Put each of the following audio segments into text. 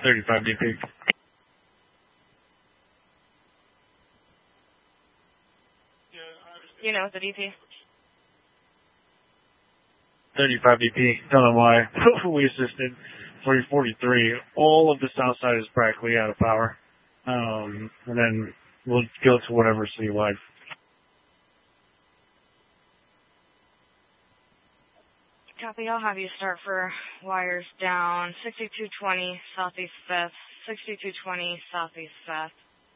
35 DP. You know the DP. 35 DP. Don't know why. We assisted. 343. All of the south side is practically out of power. And then we'll go to whatever citywide. Copy, I'll have you start for wires down. 6220 southeast 5th. 6220 southeast 5th.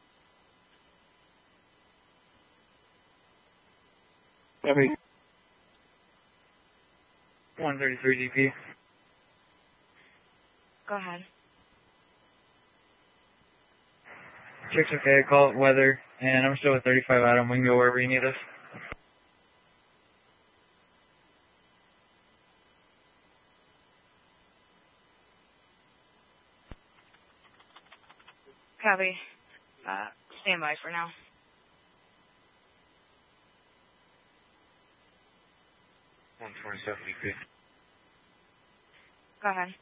Copy. 133 DP. Go ahead. Check's okay, call it weather, and I'm still at 35 Adam. We can go wherever you need us. Copy. Stand by for now. DP. Go ahead.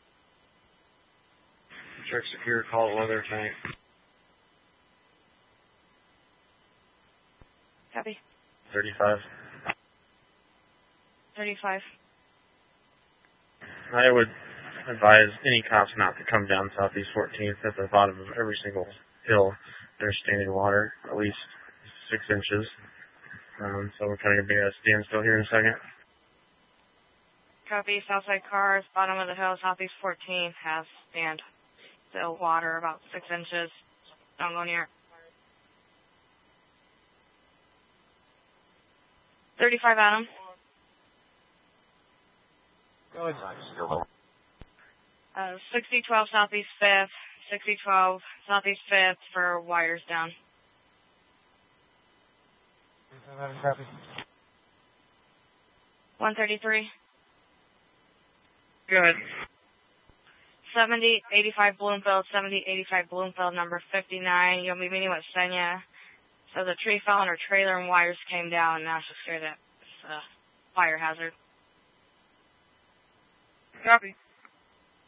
Check secure, call it weather tonight. Copy. 35. 35. I would advise any cops not to come down Southeast 14th at the bottom of every single hill. There's standing water, at least 6 inches. So we're kind of going to be at a standstill here in a second. Copy. Southside cars, bottom of the hill, Southeast 14th has still water about 6 inches. Don't go near. 35 Adam. Go ahead. 6012 Southeast 5th, 6012 Southeast 5th for wires down. 133. Go ahead. 7085 Bloomfield, 7085 Bloomfield, number 59. You'll be meeting with Senya. So the tree fell on her trailer and wires came down. Now she's scared that it's a fire hazard. Copy.